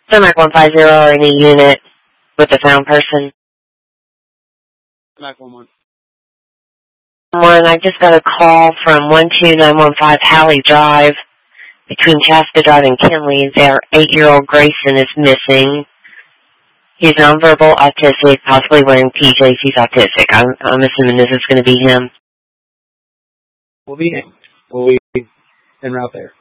Mac 150 or any unit with the found person. Mac 11. I just got a call from 12915 Halley Drive between Shasta Drive and Kinley. Their 8-year-old Grayson is missing. He's nonverbal, autistic, possibly wearing PJs. He's autistic. I'm assuming this is going to be him. We'll be en route there.